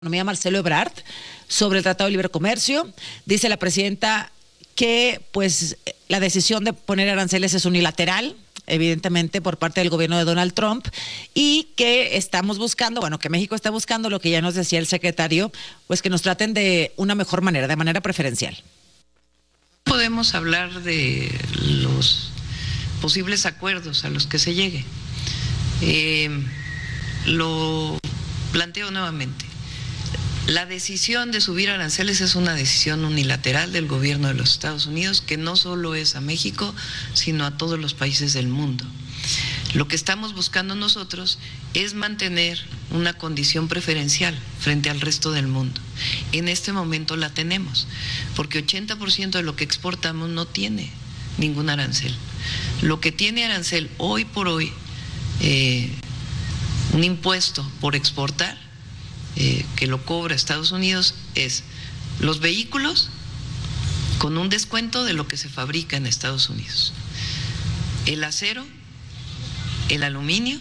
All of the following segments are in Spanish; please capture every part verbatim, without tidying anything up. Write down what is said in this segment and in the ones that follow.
Economía, Marcelo Ebrard, sobre el Tratado de Libre Comercio. Dice la presidenta que pues la decisión de poner aranceles es unilateral, evidentemente por parte del gobierno de Donald Trump, y que estamos buscando, bueno, que México está buscando lo que ya nos decía el secretario, pues que nos traten de una mejor manera, de manera preferencial. Podemos hablar de los posibles acuerdos a los que se llegue. Eh, lo planteo nuevamente. La decisión de subir aranceles es una decisión unilateral del gobierno de los Estados Unidos, que no solo es a México, sino a todos los países del mundo. Lo que estamos buscando nosotros es mantener una condición preferencial frente al resto del mundo. En este momento la tenemos, porque ochenta por ciento de lo que exportamos no tiene ningún arancel. Lo que tiene arancel hoy por hoy, eh, un impuesto por exportar, Eh, que lo cobra Estados Unidos, es los vehículos con un descuento de lo que se fabrica en Estados Unidos, el acero, el aluminio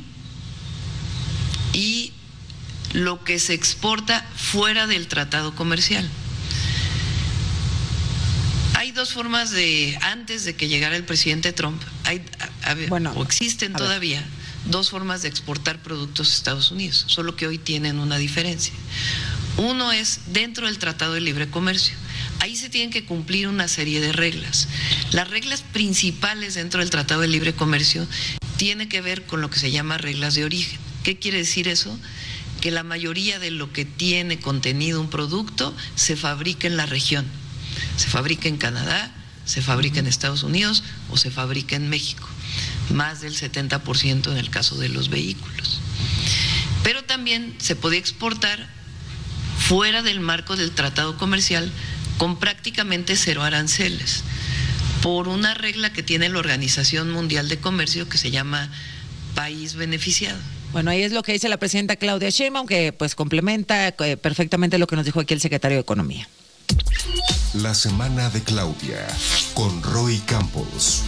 y lo que se exporta fuera del tratado comercial. Hay dos formas de, antes de que llegara el presidente Trump, hay, a, a, bueno, o existen todavía dos formas de exportar productos a Estados Unidos, solo que hoy tienen una diferencia. Uno es dentro del Tratado de Libre Comercio. Ahí se tienen que cumplir una serie de reglas. Las reglas principales dentro del Tratado de Libre Comercio tienen que ver con lo que se llama reglas de origen. ¿Qué quiere decir eso? Que la mayoría de lo que tiene contenido un producto se fabrica en la región. Se fabrica en Canadá, se fabrica en Estados Unidos o se fabrica en México. Más del setenta por ciento en el caso de los vehículos. Pero también se puede exportar fuera del marco del tratado comercial con prácticamente cero aranceles, por una regla que tiene la Organización Mundial de Comercio que se llama país beneficiado. Bueno, ahí es lo que dice la presidenta Claudia Sheinbaum, que pues complementa eh, perfectamente lo que nos dijo aquí el secretario de Economía. La semana de Claudia, con Roy Campos.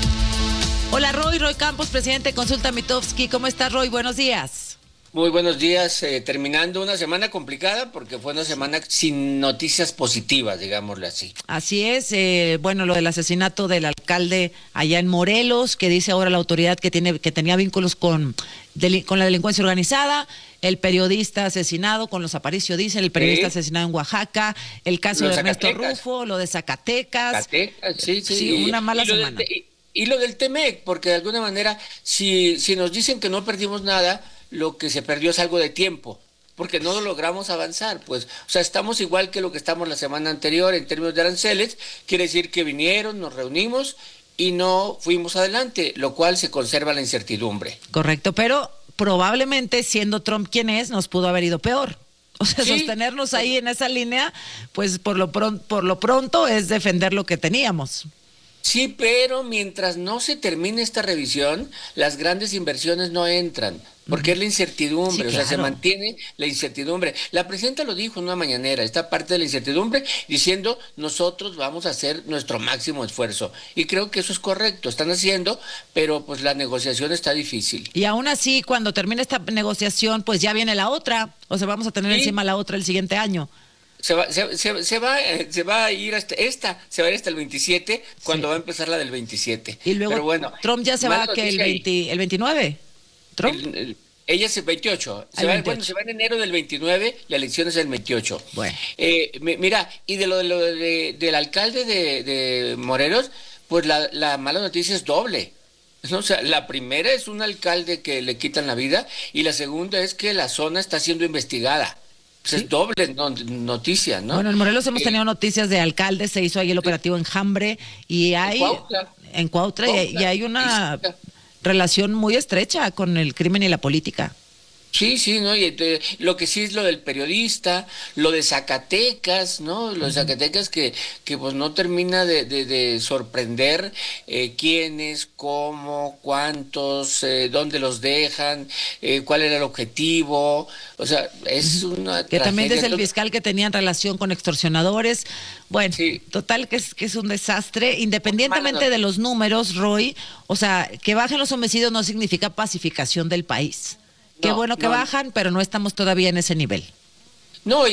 Hola Roy, Roy Campos, presidente de Consulta Mitofsky. ¿Cómo estás, Roy? Buenos días. Muy buenos días, eh, terminando una semana complicada porque fue una semana sin noticias positivas, digámoslo así. Así es, eh, bueno, lo del asesinato del alcalde allá en Morelos, que dice ahora la autoridad que tiene que tenía vínculos con, deli, con la delincuencia organizada, el periodista asesinado, con los Aparicio dicen, el periodista ¿Sí? asesinado en Oaxaca, el caso de Ernesto Zacatecas. Rufo, lo de Zacatecas. Zacatecas, sí, sí. Sí, y, una mala y semana. De, y, y lo del Temec, porque de alguna manera, si, si nos dicen que no perdimos nada, lo que se perdió es algo de tiempo, porque no lo logramos avanzar, pues, o sea, estamos igual que lo que estamos la semana anterior en términos de aranceles, quiere decir que vinieron, nos reunimos y no fuimos adelante, lo cual se conserva la incertidumbre. Correcto, pero probablemente siendo Trump quien es, nos pudo haber ido peor. O sea, ¿Sí? sostenernos ahí en esa línea, pues por lo, pron- por lo pronto es defender lo que teníamos. Sí, pero mientras no se termine esta revisión, las grandes inversiones no entran, porque es la incertidumbre, sí, claro. O sea, se mantiene la incertidumbre. La presidenta lo dijo en una mañanera, esta parte de la incertidumbre, diciendo, nosotros vamos a hacer nuestro máximo esfuerzo. Y creo que eso es correcto, están haciendo, pero pues la negociación está difícil. Y aún así, cuando termine esta negociación, pues ya viene la otra, o sea, vamos a tener ¿Sí? encima la otra el siguiente año. Se va, se, se, se, va, se va a ir hasta esta, se va a ir hasta el veintisiete, cuando sí. va a empezar la del veintisiete. Y luego Pero bueno, Trump ya se va que el, veinte, el veintinueve. ¿Trump? El, el, ella es el veintiocho. Se va, bueno, se va en enero del veintinueve, la elección es el veintiocho. Bueno. Eh, mira, y de lo, de lo de, del alcalde de, de Morelos, pues la, la mala noticia es doble. O sea, la primera es un alcalde que le quitan la vida y la segunda es que la zona está siendo investigada. Pues ¿Sí? Es doble no, noticia, ¿no? Bueno, en Morelos hemos tenido noticias de alcaldes, se hizo ahí el operativo Enjambre y hay... En Cuautla. En Cuautla, Cuautla. Y, y hay una relación muy estrecha con el crimen y la política. Sí, sí, ¿no? Y eh, lo que sí es lo del periodista, lo de Zacatecas, ¿no? Lo de Zacatecas que, que pues no termina de, de, de sorprender eh, quiénes, cómo, cuántos, eh, dónde los dejan, eh, cuál era el objetivo, o sea, es una que tragedia. También desde el fiscal que tenían relación con extorsionadores, bueno, sí. Total que es, que es un desastre, independientemente de los números, Roy, o sea, que bajen los homicidios no significa pacificación del país. Qué no, bueno que no. bajan, pero no estamos todavía en ese nivel. No,